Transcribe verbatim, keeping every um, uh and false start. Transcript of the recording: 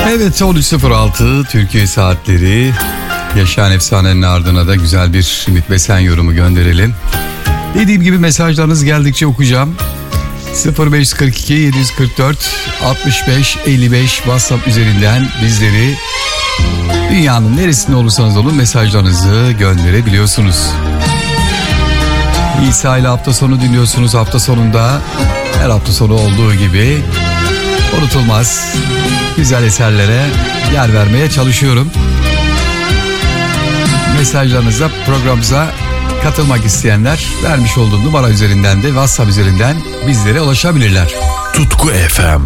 Evet, on üç sıfır altı Türkiye saatleri. Yaşayan efsanenin ardına da güzel bir Ümit Besen yorumu gönderelim. Dediğim gibi mesajlarınız geldikçe okuyacağım. sıfır beş kırk iki yedi kırk dört altmış beş elli beş WhatsApp üzerinden bizleri dünyanın neresinde olursanız olun mesajlarınızı gönderebiliyorsunuz. İsa ile hafta sonu dinliyorsunuz. Hafta sonunda her hafta sonu olduğu gibi unutulmaz güzel eserlere yer vermeye çalışıyorum. Mesajlarınızla programımıza katılmak isteyenler vermiş olduğum numara üzerinden de WhatsApp üzerinden bizlere ulaşabilirler. Tutku F M